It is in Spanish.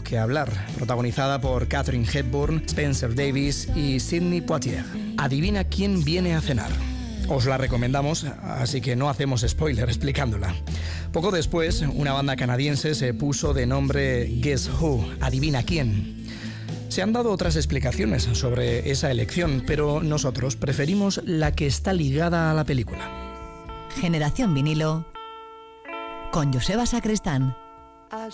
que hablar, protagonizada por Katharine Hepburn, Spencer Davis y Sidney Poitier. Adivina quién viene a cenar. Os la recomendamos, así que no hacemos spoiler explicándola. Poco después, una banda canadiense se puso de nombre Guess Who, adivina quién. Se han dado otras explicaciones sobre esa elección, pero nosotros preferimos la que está ligada a la película. Generación Vinilo con Joseba Sacristán.